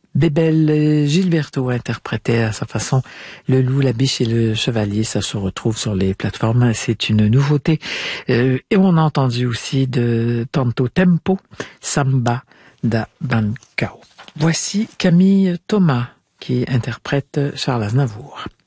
Bébel Gilberto interprétait à sa façon Le loup, la biche et le chevalier. Ça se retrouve sur les plateformes. C'est une nouveauté. Et on a entendu aussi de Tanto Tempo, Samba da Bancao. Voici Camille Thomas qui interprète Charles Aznavour.